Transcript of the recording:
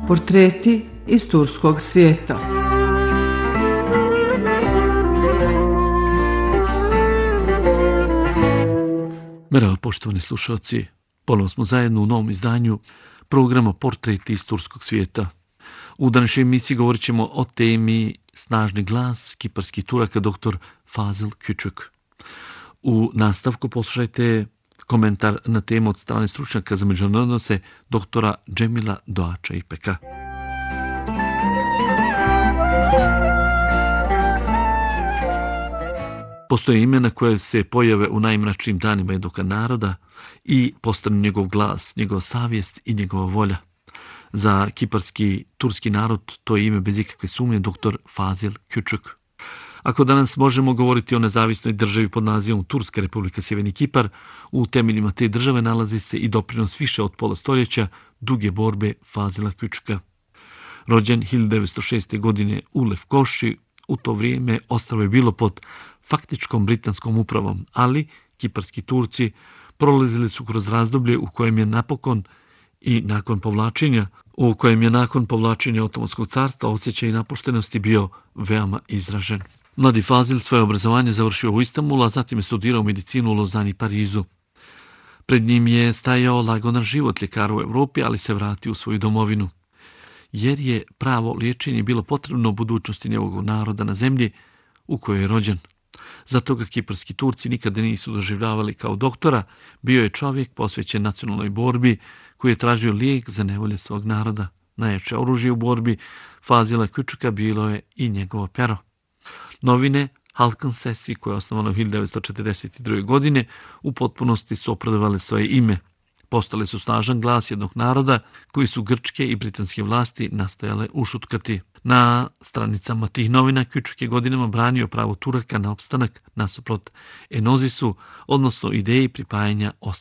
Portreti iz turskog svijeta. Merhaba poštovani slušalci, ponovno smo zajedno u novom izdanju programa Portreti iz turskog svijeta. U današnjoj emisiji govorit ćemo o temi Snažni glas kiparskih Turaka dr. Fazıl Küçük. U nastavku poslušajte komentar na temu od strane stručnjaka za međunarodne odnose doktora Džemila Doača Ipeka. Postoje imena koje se pojave u najmračnijim danima jednog naroda i postanu njegov glas, njegova savjest i njegova volja. Za kiparski turski narod to je ime bez ikakve sumnje dr. Fazıl Küçük. Ako danas možemo govoriti o nezavisnoj državi pod nazivom Turska Republika Sjeverni Kipar, u temeljima te države nalazi se i doprinos više od pola stoljeća duge borbe Fazila Küçüka. Rođen 1906. godine u Lefkoši, u to vrijeme ostrvo je bilo pod faktičkom britanskom upravom, ali kiparski Turci prolazili su kroz razdoblje u kojem je nakon povlačenja Otomanskog carstva osjećaj napuštenosti bio veoma izražen. Mladi Fazil svoje obrazovanje završio u Istanbulu, a zatim je studirao medicinu u Lozani i Parizu. Pred njim je stajao lagodan život ljekara u Europi, ali se vratio u svoju domovinu. Jer je pravo liječenje bilo potrebno u budućnosti njegovog naroda na zemlji u kojoj je rođen. Zato ga kiparski Turci nikada nisu doživljavali kao doktora, bio je čovjek posvećen nacionalnoj borbi koji je tražio lijek za nevolje svog naroda. Najjače oružje u borbi Fazila Küçüka bilo je i njegovo pero. Novine Halkın Sesi, koje je osnovano u 1942. godine, u potpunosti su opravdavale svoje ime. Postale su snažan glas jednog naroda koji su grčke i britanske vlasti nastojale ušutkati. Na stranicama tih novina Küçük je godinama branio pravo Turaka na opstanak nasuprot Enozisu, odnosno ideji pripajanja